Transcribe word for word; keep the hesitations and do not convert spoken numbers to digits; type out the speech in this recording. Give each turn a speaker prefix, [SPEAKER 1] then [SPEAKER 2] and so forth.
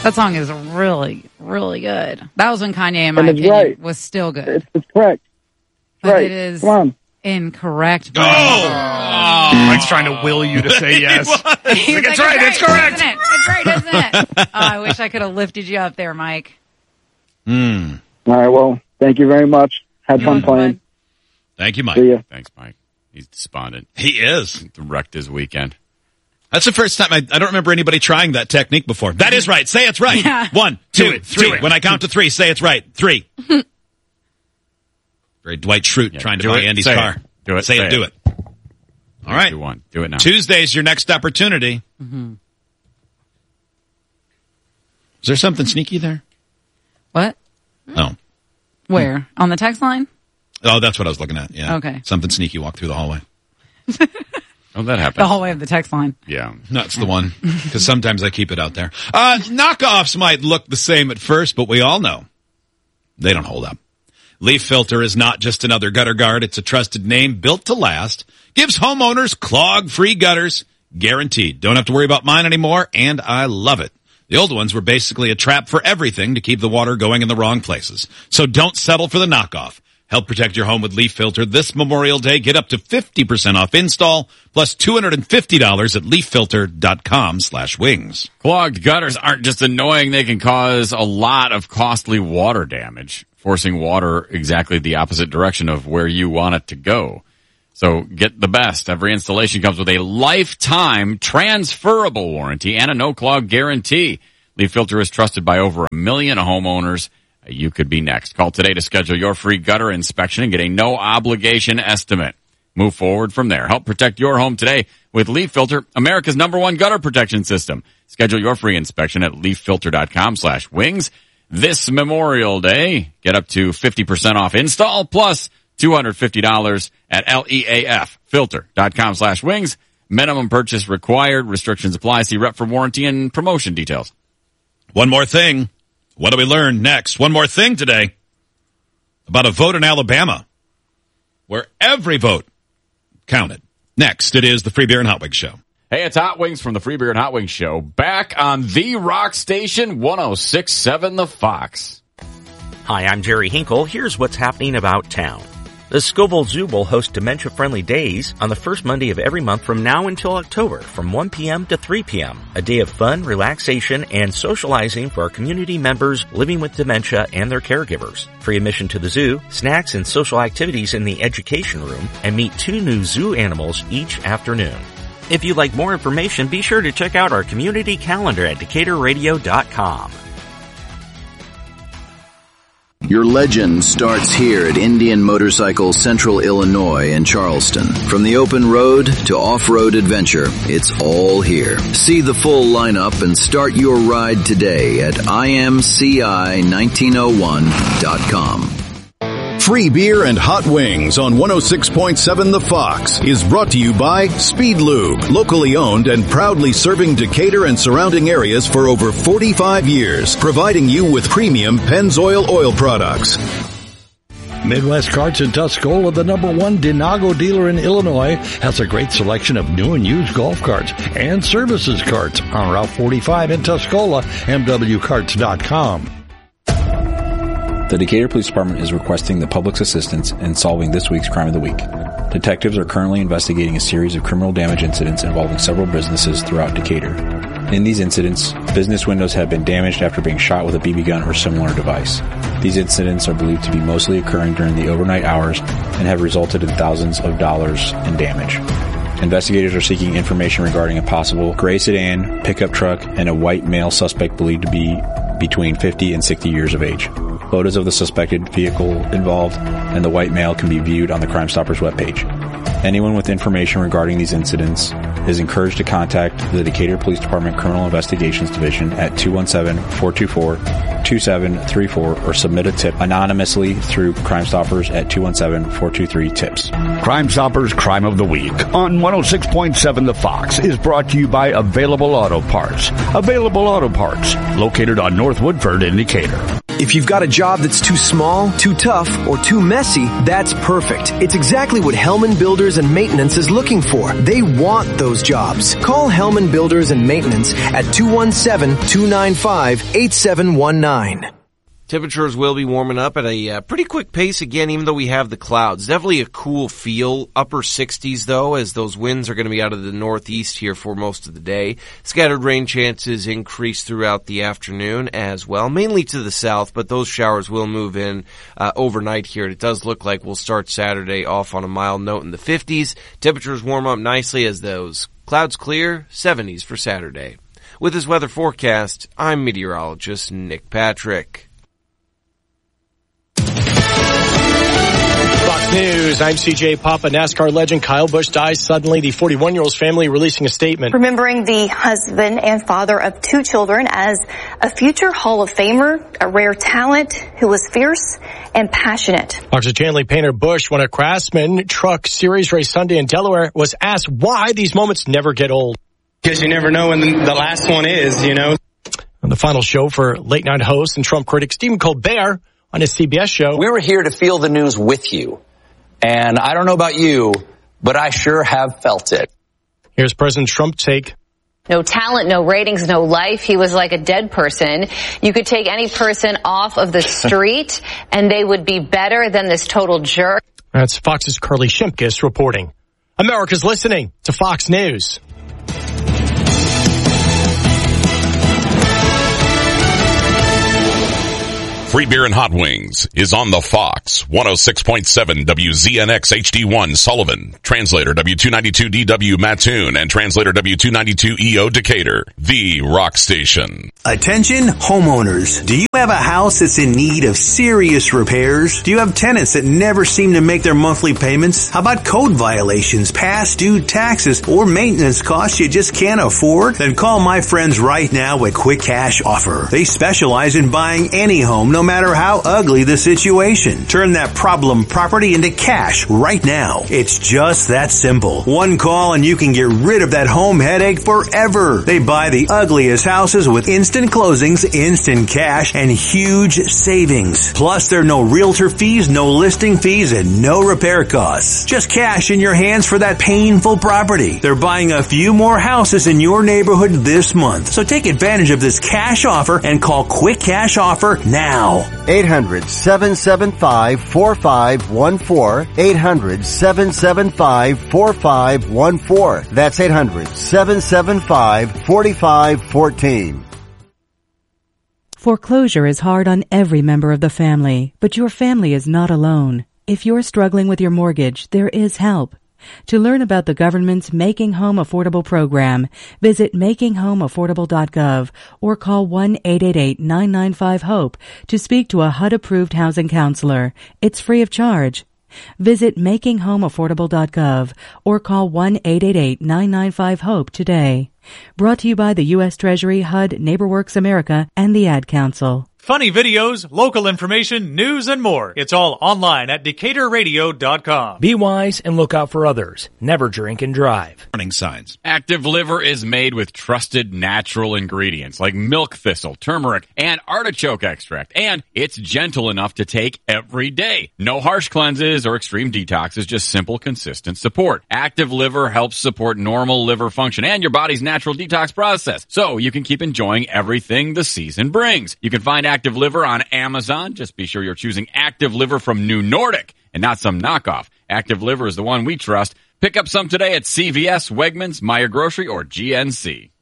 [SPEAKER 1] That song is really, really good. That was when Kanye, in my
[SPEAKER 2] And it's
[SPEAKER 1] opinion,
[SPEAKER 2] right.
[SPEAKER 1] was still good.
[SPEAKER 2] It's, it's correct.
[SPEAKER 1] But
[SPEAKER 2] Right.
[SPEAKER 1] it is
[SPEAKER 2] Come on.
[SPEAKER 1] incorrect.
[SPEAKER 3] Oh! oh! Mike's trying to will you to say yes.
[SPEAKER 1] He's
[SPEAKER 3] It's
[SPEAKER 1] like,
[SPEAKER 3] right, it's correct.
[SPEAKER 1] Isn't it? It's right, isn't it? Oh, I wish I could have lifted you up there, Mike.
[SPEAKER 3] Mm.
[SPEAKER 2] All right, well, thank you very much. Had
[SPEAKER 1] You're
[SPEAKER 2] fun
[SPEAKER 1] welcome,
[SPEAKER 2] playing.
[SPEAKER 1] bud.
[SPEAKER 4] Thank you, Mike.
[SPEAKER 2] See ya.
[SPEAKER 5] Thanks, Mike. He's despondent.
[SPEAKER 4] He is.
[SPEAKER 5] Wrecked his weekend.
[SPEAKER 4] That's the first time I, I don't remember anybody trying that technique before. That is right. Say it's right.
[SPEAKER 1] Yeah.
[SPEAKER 4] One, two,
[SPEAKER 3] Do it.
[SPEAKER 4] three.
[SPEAKER 3] Do it.
[SPEAKER 4] When I count to three, say it's right. Three. Very Dwight Schrute
[SPEAKER 5] Yeah,
[SPEAKER 4] trying to
[SPEAKER 5] do
[SPEAKER 4] buy
[SPEAKER 5] it.
[SPEAKER 4] Andy's
[SPEAKER 5] Say
[SPEAKER 4] car.
[SPEAKER 5] it. Do it.
[SPEAKER 4] Say,
[SPEAKER 5] Say
[SPEAKER 4] it. Do
[SPEAKER 5] it.
[SPEAKER 4] it. All right.
[SPEAKER 5] Do one. Do it now.
[SPEAKER 4] Tuesday's your next opportunity.
[SPEAKER 1] Mm-hmm.
[SPEAKER 4] Is there something sneaky there?
[SPEAKER 1] What?
[SPEAKER 4] Oh.
[SPEAKER 1] Where? On the text line?
[SPEAKER 4] Oh, that's what I was looking at. Yeah.
[SPEAKER 1] Okay.
[SPEAKER 4] Something sneaky walked through the hallway.
[SPEAKER 5] Oh, that happens.
[SPEAKER 1] The hallway of the text line.
[SPEAKER 5] Yeah.
[SPEAKER 4] That's the one. Because sometimes I keep it out there. Uh, knockoffs might look the same at first, but we all know they don't hold up. Leaf Filter is not just another gutter guard. It's a trusted name built to last. Gives homeowners clog-free gutters. Guaranteed. Don't have to worry about mine anymore, and I love it. The old ones were basically a trap for everything to keep the water going in the wrong places. So don't settle for the knockoff. Help protect your home with Leaf Filter this Memorial Day. Get up to fifty percent off install, plus two hundred fifty dollars at leaffilter.com slash wings.
[SPEAKER 5] Clogged gutters aren't just annoying. They can cause a lot of costly water damage, forcing water exactly the opposite direction of where you want it to go. So get the best. Every installation comes with a lifetime transferable warranty and a no-clog guarantee. Leaf Filter is trusted by over a million homeowners. You could be next. Call today to schedule your free gutter inspection and get a no-obligation estimate. Move forward from there. Help protect your home today with Leaf Filter, America's number one gutter protection system. Schedule your free inspection at leaffilter.com slash wings. This Memorial Day, get up to fifty percent off install plus two hundred fifty dollars at leaffilter.com slash wings. Minimum purchase required. Restrictions apply. See rep for warranty and promotion details.
[SPEAKER 4] One more thing. What do we learn next? One more thing today about a vote in Alabama where every vote counted. Next, it is the Free Beer and Hot Wings Show.
[SPEAKER 5] Hey, it's Hot Wings from the Free Beer and Hot Wings Show. Back on the Rock Station, one oh six point seven The Fox.
[SPEAKER 6] Hi, I'm Jerry Hinkle. Here's what's happening about town. The Scoville Zoo will host dementia-friendly days on the first Monday of every month from now until October from one p.m. to three p.m. A day of fun, relaxation, and socializing for our community members living with dementia and their caregivers. Free admission to the zoo, snacks and social activities in the education room, and meet two new zoo animals each afternoon. If you'd like more information, be sure to check out our community calendar at decatur radio dot com.
[SPEAKER 7] Your legend starts here at Indian Motorcycle Central Illinois in Charleston. From the open road to off-road adventure, it's all here. See the full lineup and start your ride today at I M C I nineteen oh one dot com.
[SPEAKER 8] Free Beer and Hot Wings on one oh six point seven The Fox is brought to you by Speed Lube, locally owned and proudly serving Decatur and surrounding areas for over forty-five years, providing you with premium Pennzoil oil products.
[SPEAKER 9] Midwest Carts in Tuscola, the number one Denago dealer in Illinois, has a great selection of new and used golf carts and services carts on Route forty-five in Tuscola, m w carts dot com.
[SPEAKER 10] The Decatur Police Department is requesting the public's assistance in solving this week's Crime of the Week. Detectives are currently investigating a series of criminal damage incidents involving several businesses throughout Decatur. In these incidents, business windows have been damaged after being shot with a B B gun or similar device. These incidents are believed to be mostly occurring during the overnight hours and have resulted in thousands of dollars in damage. Investigators are seeking information regarding a possible gray sedan, pickup truck, and a white male suspect believed to be between fifty and sixty years of age. Photos of the suspected vehicle involved and the white male can be viewed on the Crime Stoppers webpage. Anyone with information regarding these incidents is encouraged to contact the Decatur Police Department Criminal Investigations Division at two one seven, four two four, two seven three four or submit a tip anonymously through Crime Stoppers at two one seven, four two three, TIPS.
[SPEAKER 9] Crime Stoppers Crime of the Week on one oh six point seven The Fox is brought to you by Available Auto Parts. Available Auto Parts, located on North Woodford in Decatur.
[SPEAKER 11] If you've got a job that's too small, too tough, or too messy, that's perfect. It's exactly what Hellman Builders and Maintenance is looking for. They want those jobs. Call Hellman Builders and Maintenance at two one seven, two nine five, eight seven one nine.
[SPEAKER 12] Temperatures will be warming up at a uh, pretty quick pace again, even though we have the clouds. Definitely a cool feel. Upper sixties, though, as those winds are going to be out of the northeast here for most of the day. Scattered rain chances increase throughout the afternoon as well, mainly to the south, but those showers will move in uh, overnight here. It does look like we'll start Saturday off on a mild note in the fifties. Temperatures warm up nicely as those clouds clear, seventies for Saturday. With this weather forecast, I'm meteorologist Nick Patrick.
[SPEAKER 13] Fox News, I'm C J Papa. NASCAR legend Kyle Busch dies suddenly. The forty-one-year-old's family releasing a statement.
[SPEAKER 14] Remembering the husband and father of two children as a future Hall of Famer, a rare talent who was fierce and passionate.
[SPEAKER 13] Fox's Chanley Painter Busch won a Craftsman Truck Series race Sunday in Delaware, was asked why these moments never get old.
[SPEAKER 15] Because you never know when the last one is, you know.
[SPEAKER 13] On the final show for late-night host and Trump critic Stephen Colbert on his C B S show.
[SPEAKER 16] We were here to feel the news with you. And I don't know about you, but I sure have felt it.
[SPEAKER 13] Here's President Trump's take.
[SPEAKER 17] No talent, no ratings, no life. He was like a dead person. You could take any person off of the street and they would be better than this total jerk.
[SPEAKER 13] That's Fox's Carly Shimkus reporting. America's listening to Fox News.
[SPEAKER 18] Free Beer and Hot Wings is on the Fox, one oh six point seven W Z N X H D one Sullivan, translator W two ninety-two D W Mattoon, and translator W two ninety-two E O Decatur, the rock station.
[SPEAKER 19] Attention homeowners. Do you have a house that's in need of serious repairs? Do you have tenants that never seem to make their monthly payments? How about code violations, past due taxes, or maintenance costs you just can't afford? Then call my friends right now at Quick Cash Offer. They specialize in buying any home, no matter how ugly the situation. Turn that problem property into cash right now. It's just that simple. One call and you can get rid of that home headache forever. They buy the ugliest houses with instant closings, instant cash, and huge savings. Plus, there are no realtor fees, no listing fees, and no repair costs. Just cash in your hands for that painful property. They're buying a few more houses in your neighborhood this month. So take advantage of this cash offer and call Quick Cash Offer now.
[SPEAKER 20] eight hundred, seven seven five, four five one four. eight hundred, seven seven five, four five one four. That's eight hundred, seven seven five, four five one four.
[SPEAKER 21] Foreclosure is hard on every member of the family, but your family is not alone. If you're struggling with your mortgage, there is help. To learn about the government's Making Home Affordable program, visit making home affordable dot gov or call one eight eight eight, nine nine five, HOPE to speak to a H U D-approved housing counselor. It's free of charge. Visit making home affordable dot gov or call one eight eight eight, nine nine five, HOPE today. Brought to you by the U S Treasury, H U D, NeighborWorks America, and the Ad Council.
[SPEAKER 22] Funny videos, local information, news, and more. It's all online at decatur radio dot com.
[SPEAKER 23] Be wise and look out for others. Never drink and drive.
[SPEAKER 4] Warning signs.
[SPEAKER 5] Active Liver is made with trusted natural ingredients like milk thistle, turmeric, and artichoke extract. And it's gentle enough to take every day. No harsh cleanses or extreme detoxes, just simple, consistent support. Active Liver helps support normal liver function and your body's natural detox process, so you can keep enjoying everything the season brings. You can find Active Liver on Amazon. Just be sure you're choosing Active Liver from New Nordic and not some knockoff. Active Liver is the one we trust. Pick up some today at C V S, Wegmans, Meijer Grocery, or G N C.